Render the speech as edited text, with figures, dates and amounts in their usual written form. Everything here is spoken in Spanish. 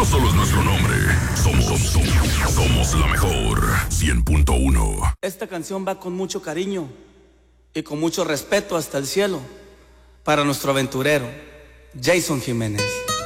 no solo es nuestro nombre, somos la mejor 100.1. Esta canción va con mucho cariño y con mucho respeto hasta el cielo para nuestro aventurero, Jason Jiménez.